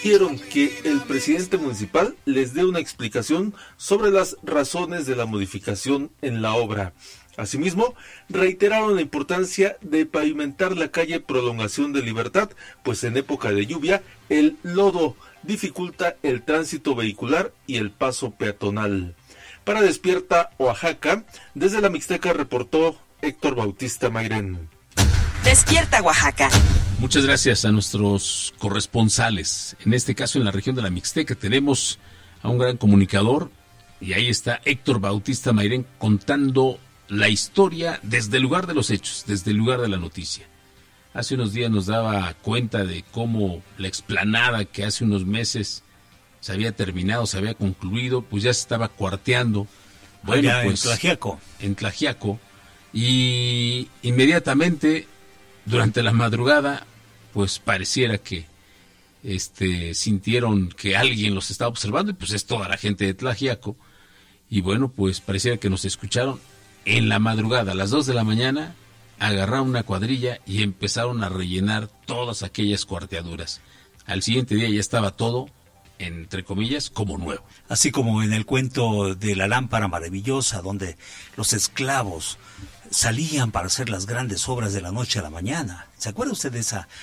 Quieren que el presidente municipal les dé una explicación sobre las razones de la modificación en la obra. Asimismo, reiteraron la importancia de pavimentar la calle Prolongación de Libertad, pues en época de lluvia el lodo dificulta el tránsito vehicular y el paso peatonal. Para Despierta Oaxaca, desde la Mixteca reportó Héctor Bautista Mairén. Despierta Oaxaca. Muchas gracias a nuestros corresponsales. En este caso, en la región de la Mixteca, tenemos a un gran comunicador y ahí está Héctor Bautista Mairén contando la historia desde el lugar de los hechos, desde el lugar de la noticia. Hace unos días nos daba cuenta de cómo la explanada que hace unos meses se había terminado, se había concluido, pues ya se estaba cuarteando. Bueno, pues en Tlaxiaco. Y inmediatamente, durante la madrugada, pues pareciera que sintieron que alguien los estaba observando, y pues es toda la gente de Tlaxiaco. Y bueno, pues pareciera que nos escucharon. En la madrugada, a las 2 de la mañana, agarraron una cuadrilla y empezaron a rellenar todas aquellas cuarteaduras. Al siguiente día ya estaba todo, entre comillas, como nuevo. Así como en el cuento de la lámpara maravillosa, donde los esclavos salían para hacer las grandes obras de la noche a la mañana. ¿Se acuerda usted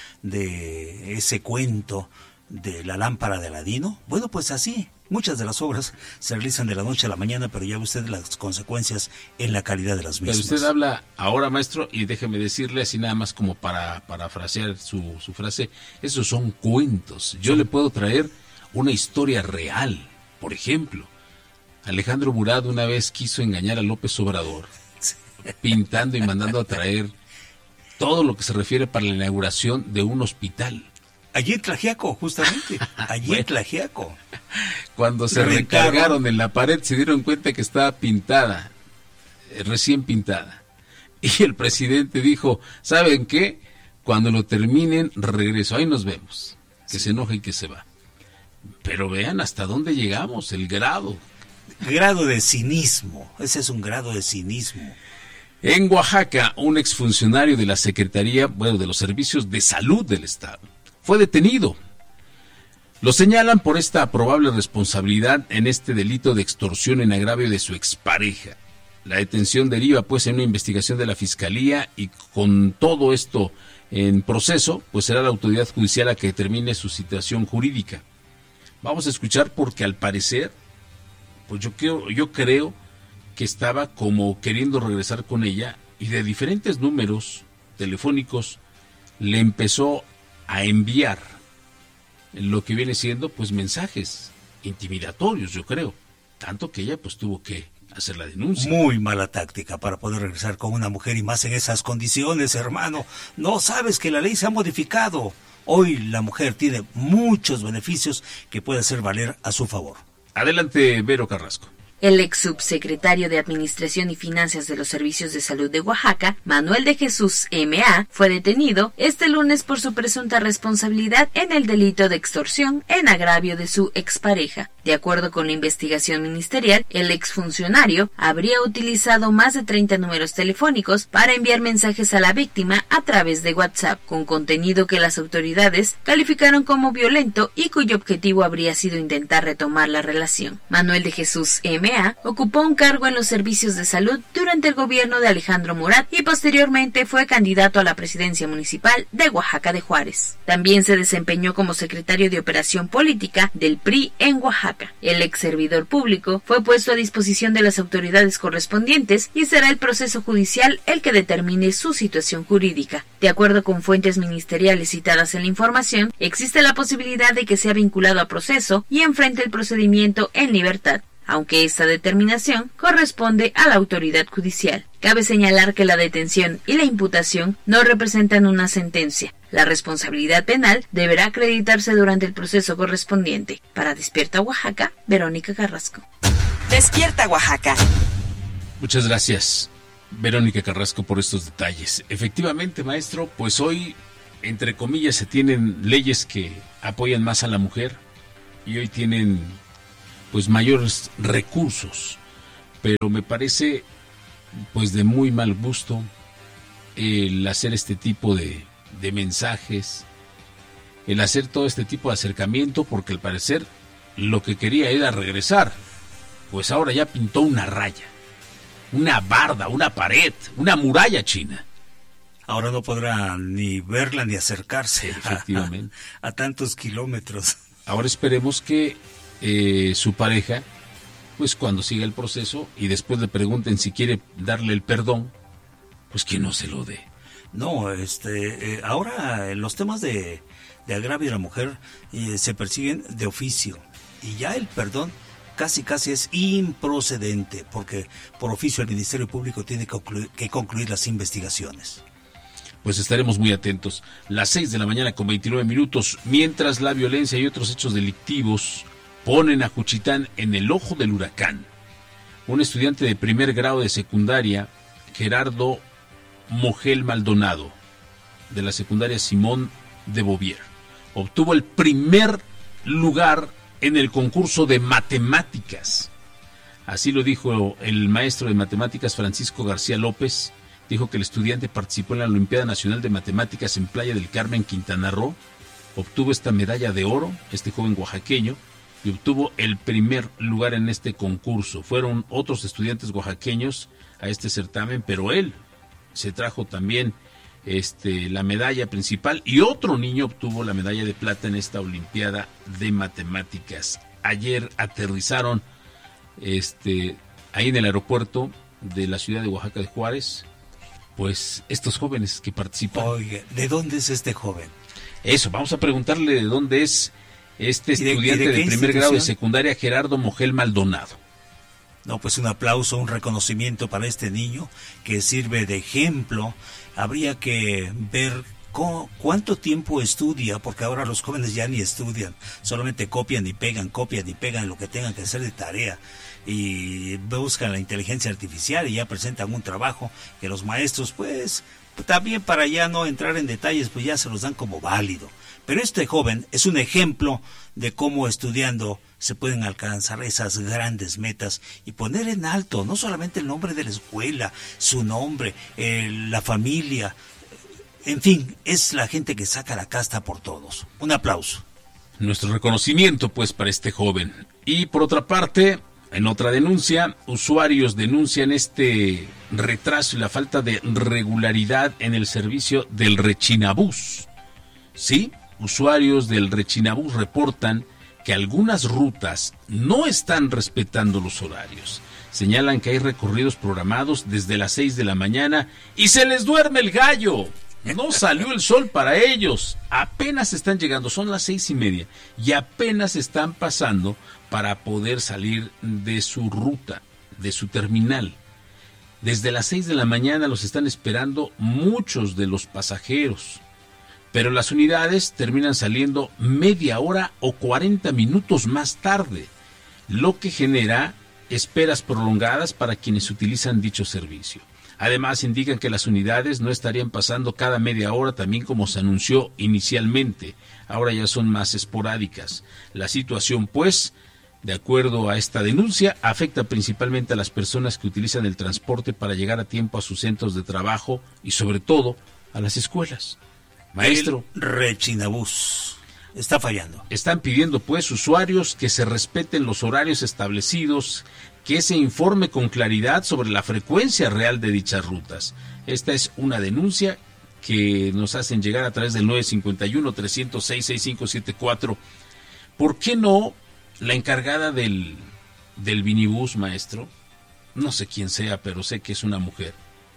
de ese cuento de la lámpara de Aladino? Bueno, pues así, muchas de las obras se realizan de la noche a la mañana, pero ya ve usted las consecuencias en la calidad de las mismas. Pero usted habla ahora, maestro, y déjeme decirle así nada más como para parafrasear su frase, esos son cuentos. Yo le puedo traer una historia real. Por ejemplo, Alejandro Murat una vez quiso engañar a López Obrador, pintando y mandando a traer todo lo que se refiere para la inauguración de un hospital. Allí en Tlaxiaco, justamente, allí en Tlaxiaco. Cuando se recargaron en la pared se dieron cuenta que estaba pintada, recién pintada. Y el presidente dijo, ¿saben qué? Cuando lo terminen, regreso, ahí nos vemos. Que se enoja y que se va. Pero vean hasta dónde llegamos, el grado. Grado de cinismo, ese es un grado de cinismo. En Oaxaca, un exfuncionario de la Secretaría, de los Servicios de Salud del Estado, fue detenido. Lo señalan por esta probable responsabilidad en este delito de extorsión en agravio de su expareja. La detención deriva pues en una investigación de la Fiscalía y con todo esto en proceso, pues será la autoridad judicial la que determine su situación jurídica. Vamos a escuchar porque al parecer, pues yo creo que estaba como queriendo regresar con ella y de diferentes números telefónicos le empezó a enviar lo que viene siendo pues mensajes intimidatorios, yo creo, tanto que ella pues tuvo que hacer la denuncia. Muy mala táctica para poder regresar con una mujer y más en esas condiciones, hermano. No sabes que la ley se ha modificado. Hoy la mujer tiene muchos beneficios que puede hacer valer a su favor. Adelante, Vero Carrasco. El ex subsecretario de Administración y Finanzas de los Servicios de Salud de Oaxaca, Manuel de Jesús M.A., fue detenido este lunes por su presunta responsabilidad en el delito de extorsión en agravio de su expareja. De acuerdo con la investigación ministerial, el exfuncionario habría utilizado más de 30 números telefónicos para enviar mensajes a la víctima a través de WhatsApp, con contenido que las autoridades calificaron como violento y cuyo objetivo habría sido intentar retomar la relación. Manuel de Jesús M.A. ocupó un cargo en los servicios de salud durante el gobierno de Alejandro Murat y posteriormente fue candidato a la presidencia municipal de Oaxaca de Juárez. También se desempeñó como secretario de Operación Política del PRI en Oaxaca. El ex servidor público fue puesto a disposición de las autoridades correspondientes y será el proceso judicial el que determine su situación jurídica. De acuerdo con fuentes ministeriales citadas en la información, existe la posibilidad de que sea vinculado a proceso y enfrente el procedimiento en libertad, aunque esta determinación corresponde a la autoridad judicial. Cabe señalar que la detención y la imputación no representan una sentencia. La responsabilidad penal deberá acreditarse durante el proceso correspondiente. Para Despierta Oaxaca, Verónica Carrasco. Despierta Oaxaca. Muchas gracias, Verónica Carrasco, por estos detalles. Efectivamente, maestro, pues hoy, entre comillas, se tienen leyes que apoyan más a la mujer y hoy tienen pues mayores recursos, pero me parece pues de muy mal gusto el hacer este tipo de mensajes el hacer todo este tipo de acercamiento, porque al parecer lo que quería era regresar. Pues ahora ya pintó una raya, una barda, una pared, una muralla china. Ahora no podrá ni verla ni acercarse Efectivamente. a tantos kilómetros. Ahora esperemos que su pareja, pues cuando siga el proceso y después le pregunten si quiere darle el perdón, pues que no se lo dé. No, ahora los temas de agravio a la mujer se persiguen de oficio, y ya el perdón casi es improcedente, porque por oficio el Ministerio Público tiene que concluir las investigaciones. Pues estaremos muy atentos. Las 6:29 a.m, mientras la violencia y otros hechos delictivos ponen a Juchitán en el ojo del huracán. Un estudiante de primer grado de secundaria, Gerardo Mogel Maldonado, de la secundaria Simón de Beauvoir, obtuvo el primer lugar en el concurso de matemáticas. Así lo dijo el maestro de matemáticas Francisco García López. Dijo que el estudiante participó en la Olimpiada Nacional de Matemáticas en Playa del Carmen, Quintana Roo. Obtuvo esta medalla de oro, este joven oaxaqueño, y obtuvo el primer lugar en este concurso. Fueron otros estudiantes oaxaqueños a este certamen, pero él se trajo también la medalla principal, y otro niño obtuvo la medalla de plata en esta Olimpiada de Matemáticas. Ayer aterrizaron ahí en el aeropuerto de la ciudad de Oaxaca de Juárez, pues estos jóvenes que participan. Oye, ¿de dónde es este joven? Eso, vamos a preguntarle de dónde es este estudiante de primer grado de secundaria, Gerardo Mogel Maldonado. No, pues un aplauso, un reconocimiento para este niño que sirve de ejemplo. Habría que ver cuánto tiempo estudia, porque ahora los jóvenes ya ni estudian, solamente copian y pegan lo que tengan que hacer de tarea, y buscan la inteligencia artificial y ya presentan un trabajo que los maestros, pues también, para ya no entrar en detalles, pues ya se los dan como válido. Pero este joven es un ejemplo de cómo estudiando se pueden alcanzar esas grandes metas y poner en alto no solamente el nombre de la escuela, su nombre, la familia, en fin, es la gente que saca la casta por todos. Un aplauso. Nuestro reconocimiento, pues, para este joven. Y por otra parte, en otra denuncia, usuarios denuncian este retraso y la falta de regularidad en el servicio del Rechinabús. Sí, usuarios del Rechinabús reportan que algunas rutas no están respetando los horarios. Señalan que hay recorridos programados desde las 6 de la mañana y se les duerme el gallo. No salió el sol para ellos. Apenas están llegando, son las 6:30 y apenas están pasando para poder salir de su ruta, de su terminal. Desde las 6 de la mañana los están esperando muchos de los pasajeros, pero las unidades terminan saliendo media hora o 40 minutos más tarde, lo que genera esperas prolongadas para quienes utilizan dicho servicio. Además, indican que las unidades no estarían pasando cada media hora, también como se anunció inicialmente. Ahora ya son más esporádicas. La situación, pues, de acuerdo a esta denuncia, afecta principalmente a las personas que utilizan el transporte para llegar a tiempo a sus centros de trabajo y, sobre todo, a las escuelas. Maestro, el Rechinabús está fallando. Están pidiendo, pues, usuarios que se respeten los horarios establecidos, que se informe con claridad sobre la frecuencia real de dichas rutas. Esta es una denuncia que nos hacen llegar a través del 951-306-6574. ¿Por qué no la encargada del minibús, maestro? No sé quién sea, pero sé que es una mujer.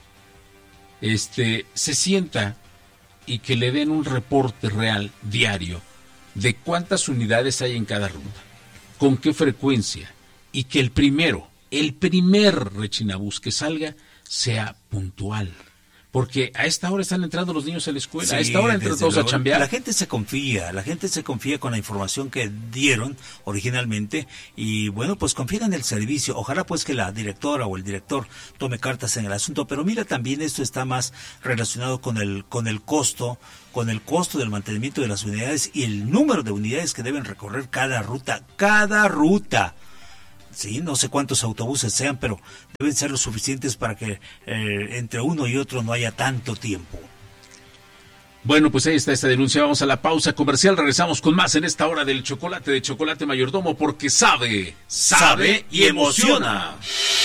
Se sienta y que le den un reporte real, diario, de cuántas unidades hay en cada ruta, con qué frecuencia, y que el primer Rechinabús que salga sea puntual. Porque a esta hora están entrando los niños a la escuela, sí, a esta hora entran todos a chambear. La gente se confía con la información que dieron originalmente y bueno, pues confían en el servicio. Ojalá pues que la directora o el director tome cartas en el asunto, pero mira, también esto está más relacionado con el costo del mantenimiento de las unidades y el número de unidades que deben recorrer cada ruta. Sí, no sé cuántos autobuses sean, pero deben ser los suficientes para que entre uno y otro no haya tanto tiempo. Bueno, pues ahí está esta denuncia. Vamos a la pausa comercial. Regresamos con más en esta hora del chocolate de Chocolate Mayordomo, porque sabe y emociona.